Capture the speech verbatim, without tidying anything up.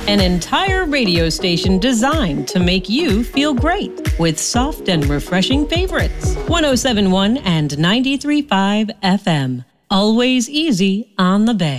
An entire radio station designed to make you feel great with soft and refreshing favorites. one oh seven point one and ninety-three point five F M. Always easy on the Bay.